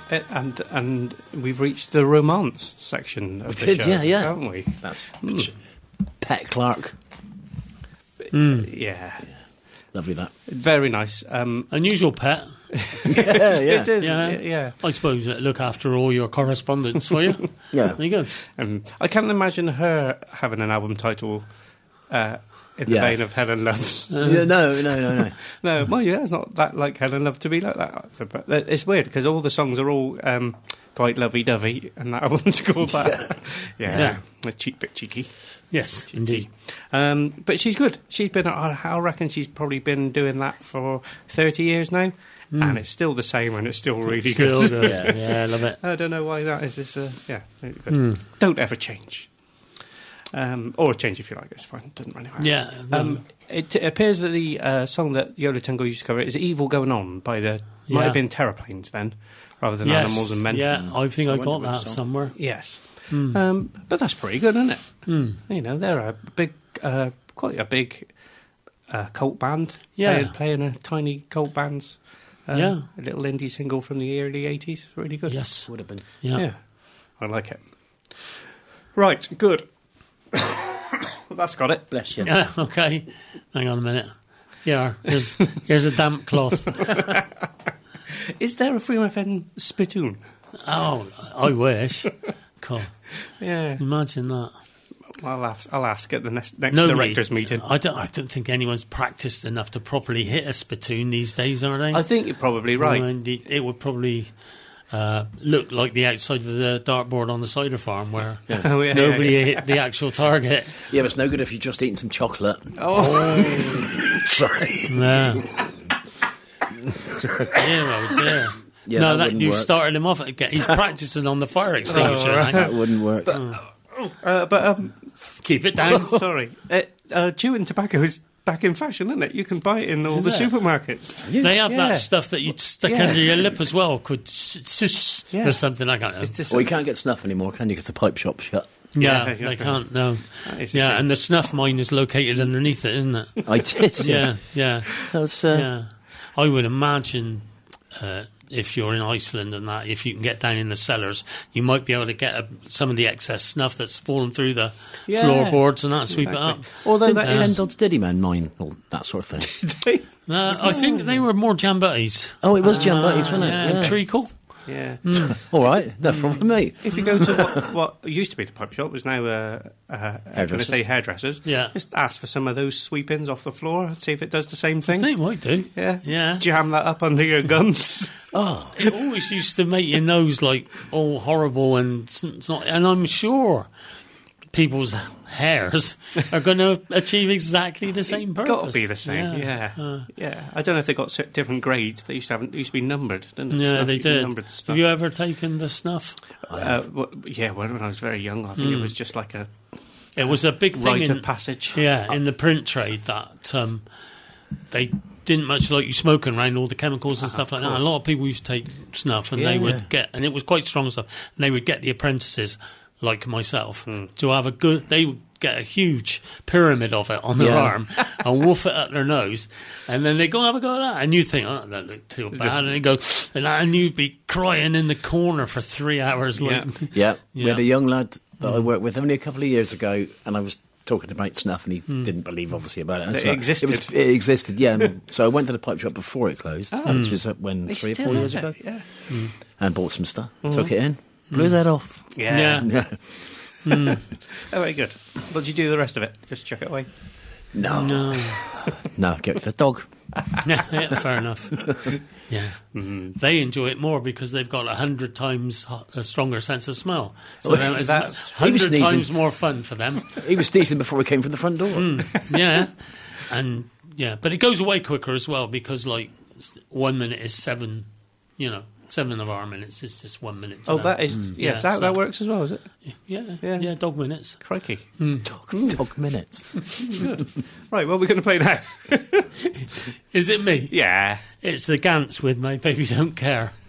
And we've reached the romance section of the show, haven't we? That's Pet Clark. Yeah. Lovely, that. Very nice. Unusual pet. It is. Yeah. Yeah. I suppose it look after all your correspondence for you. Yeah. There you go. I can't imagine her having an album title in the vein of Helen Love's. No. No, well, yeah, it's not that like Helen Love to be like that. But it's weird because all the songs are all quite lovey-dovey, and that album's called that. Yeah. A bit cheeky. Yes, indeed. But she's good. She's been, I reckon she's probably been doing that for 30 years now, and it's still the same, and it's still really Still good. good. Yeah, I love it. I don't know why that is. It's, really good. Don't ever change. Or change if you like, it's fine. Doesn't really matter. Yeah. It appears that the song that Yo La Tengo used to cover is Evil Going On by might have been Terraplanes then, rather than Animals and Men. Yeah, I think I got that somewhere. Yes. But that's pretty good, isn't it? You know, they're a big, quite a big cult band. Playing a tiny cult band's a little indie single from the early 80s. Really good. Yes. Would have been. Yeah. I like it. Right, good. That's got it. Bless you. Yeah, okay. Hang on a minute. Yeah, here's a damp cloth. Is there a Freedom FM spittoon? Oh, I wish. Cool. Yeah. Imagine that. I'll ask at the next directors' meeting. I don't think anyone's practiced enough to properly hit a spittoon these days, are they? I think you're probably right. I mean, it would probably look like the outside of the dartboard on the cider farm where nobody hit the actual target. Yeah, but it's no good if you've just eaten some chocolate. Sorry. Yeah. Oh dear. Yeah, no, that you've work. started him off again. He's practicing on the fire extinguisher. right. That wouldn't work. But Keep it down. sorry. Chewing tobacco is back in fashion, isn't it? You can buy it in all the Is it? supermarkets. They have Yeah. that stuff that you stick Yeah. under your lip as well. Or something, I can't know. It's just Well, you can't get snuff anymore, can you? Because the pipe shop's shut. Yeah, Yeah, they can't, no. That is a Yeah, shame. and the snuff mine is located underneath it, isn't it? I did. Yeah. That's, Yeah. I would imagine if you're in Iceland and that, if you can get down in the cellars, you might be able to get some of the excess snuff that's fallen through the floorboards and that, sweep it up. Although that Yeah. Ken Dodd's Diddy Man mine, all that sort of thing. I think they were more jambutties. Oh, it was Jam Butties, wasn't it? And treacle. Yeah. All right, no problem, mate. If you go to what used to be the pipe shop, was now hairdressers. Yeah. Just ask for some of those sweep-ins off the floor and see if it does the same I thing. think it might do. Yeah. Jam that up under your guns. Oh, It always used to make your nose like all horrible and it's not. And I'm sure people's hairs are going to achieve exactly the same purpose. Got to be the same. Yeah. I don't know if they got different grades. They used to be numbered, didn't it? Yeah, Stuff, they you could did. number the stuff. Have you ever taken the snuff? when I was very young, I think it was just like a It was a big thing rite in, of passage. yeah, in the print trade that they didn't much like you smoking around all the chemicals and stuff like that. course. A lot of people used to take snuff and Yeah, they would yeah. get, and it was quite strong stuff, and they would get the apprentices, like myself, to have a good, they would get a huge pyramid of it on their arm and woof it up their nose, and then they go have a go at that, and you'd think, oh, that looked too bad, and they go, and you'd be crying in the corner for 3 hours. Like, yeah. We had Yeah. a young lad that I worked with only a couple of years ago, and I was talking about snuff, and he didn't believe, obviously, about it. And It so existed. It existed, yeah. And so I went to the pipe shop before it closed, which was when They 3 or still 4 years have ago, it, Yeah. and bought some stuff. Took it in, blew his head off. Yeah. Yeah. Yeah. Oh, very good. What did you do with the rest of it? Just chuck it away? No, No. get it for the dog. Yeah, fair enough. Yeah, they enjoy it more because they've got 100 times a stronger sense of smell. So then it's that's- he was 100 sneezing. times more fun for them. He was sneezing before we came from the front door. Yeah, and but it goes away quicker as well because like 1 minute is 7. 7 of our minutes is just 1 minute. to Oh, them. that is... Yeah, Yes, so- that works as well, is it? Yeah, dog minutes. Crikey. Dog minutes. Right, what are we going to play now? Is it me? Yeah. It's the Gants with My Baby Don't Care.